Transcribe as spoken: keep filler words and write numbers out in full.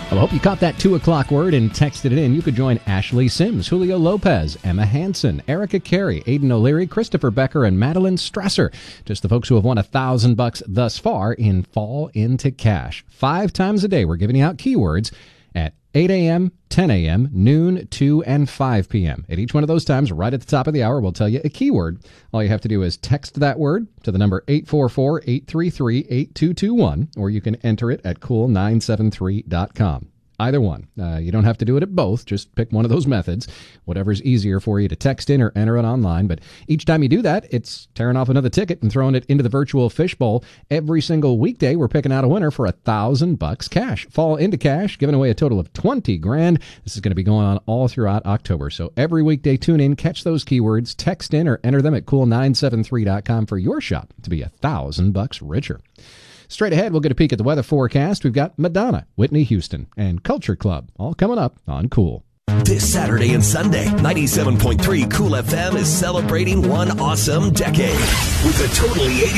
Well, I hope you caught that two o'clock word and texted it in. You could join Ashley Sims, Julio Lopez, Emma Hansen, Erica Carey, Aiden O'Leary, Christopher Becker, and Madeline Strasser. Just the folks who have won a thousand bucks thus far in Fall into Cash. Five times a day, we're giving out keywords at eight a.m., ten a.m., noon, two, and five p.m. At each one of those times, right at the top of the hour, we'll tell you a keyword. All you have to do is text that word to the number eight four four, eight three three, eight two two one, or you can enter it at cool nine seven three dot com. Either one. Uh, you don't have to do it at both. Just pick one of those methods. Whatever's easier for you to text in or enter it online. But each time you do that, it's tearing off another ticket and throwing it into the virtual fishbowl. Every single weekday, we're picking out a winner for a thousand bucks cash. Fall into Cash, giving away a total of twenty grand. This is going to be going on all throughout October. So every weekday, tune in, catch those keywords, text in or enter them at cool nine seven three dot com for your shot to be a thousand bucks richer. Straight ahead, we'll get a peek at the weather forecast. We've got Madonna, Whitney Houston, and Culture Club all coming up on Cool. This Saturday and Sunday, ninety-seven point three Cool F M is celebrating one awesome decade with a totally eighty